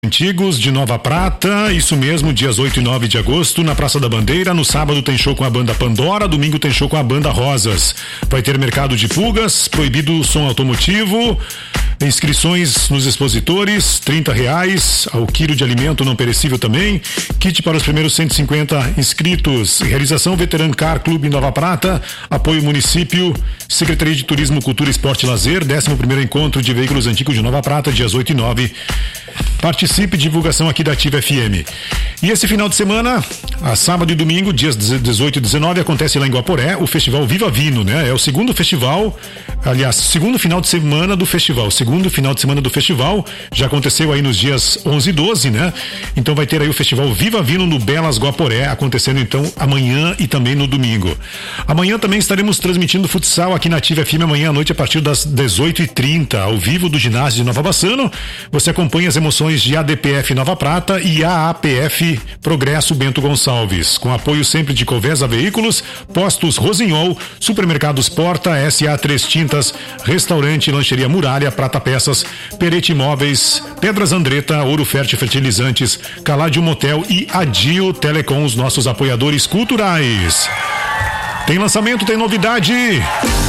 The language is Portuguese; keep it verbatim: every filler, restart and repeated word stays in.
Antigos de Nova Prata, isso mesmo, dias oito e nove de agosto, na Praça da Bandeira. No sábado tem show com a banda Pandora, domingo tem show com a banda Rosas. Vai ter mercado de pulgas, proibido o som automotivo, inscrições nos expositores, trinta reais, ao quilo de alimento não perecível também, kit para os primeiros cento e cinquenta inscritos. Realização Veteran Car Clube Nova Prata, apoio município, Secretaria de Turismo, Cultura, Esporte e Lazer, décimo primeiro encontro de veículos antigos de Nova Prata, dias oito e nove. Participe, divulgação aqui da Ativa F M. E esse final de semana, a sábado e domingo, dias dezoito e dezenove, acontece lá em Guaporé o Festival Viva Vino, né? É o segundo festival, aliás, segundo final de semana do festival, segundo final de semana do festival, já aconteceu aí nos dias onze e doze, né? Então vai ter aí o Festival Viva Vino no Belas Guaporé, acontecendo então amanhã e também no domingo. Amanhã também estaremos transmitindo futsal aqui na Ativa F M, amanhã à noite a partir das dezoito e trinta, ao vivo do ginásio de Nova Bassano. Você acompanha as emoções de A D P F Nova Prata e A A P F Progresso Bento Gonçalves, com apoio sempre de Covesa Veículos, Postos Rosinhol, Supermercados Porta, S A Três Tintas, Restaurante Lancheria Muralha, Prata Peças, Perete Imóveis, Pedras Andretta, Ouro Fértil Fertilizantes, Caládio Motel e Adio Telecom, os nossos apoiadores culturais. Tem lançamento, tem novidade.